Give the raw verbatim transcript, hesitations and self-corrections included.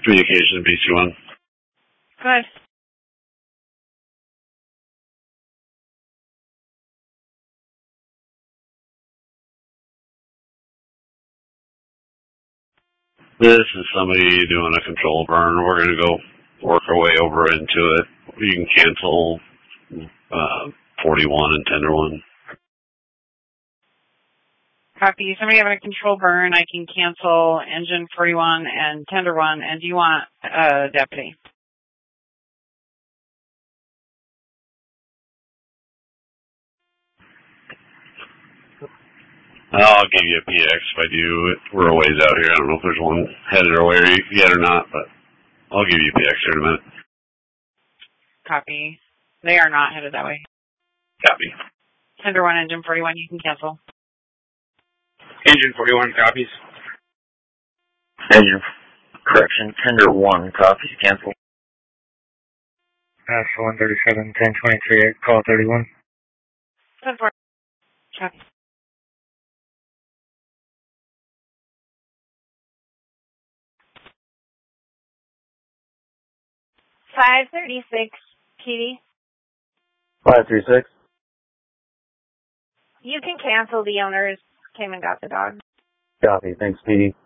Communication B C one. Good. This is somebody doing a control burn. We're going to go work our way over into it. You can cancel uh, forty-one and Tender one. Copy. Somebody having a control burn. I can cancel engine forty-one and Tender one. And do you want a deputy? I'll give you a P X if I do. We're a ways out here. I don't know if there's one headed our way yet or not, but I'll give you a P X here in a minute. Copy. They are not headed that way. Copy. Tender one, engine forty-one, you can cancel. Engine forty-one copies. Engine, correction, Tender one copies, cancel. Pass one thirty-seven, ten twenty-three, call thirty-one. ten four. Copy. five thirty-six, P D. five three six. You can cancel. The owners came and got the dog. Copy, thanks, P D.